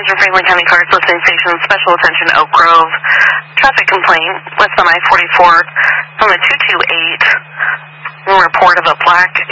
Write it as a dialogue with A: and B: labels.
A: Attention Franklin County Cars Listening Station, special attention Oak Grove. Traffic complaint, west on I-44 from the 228. Report of a black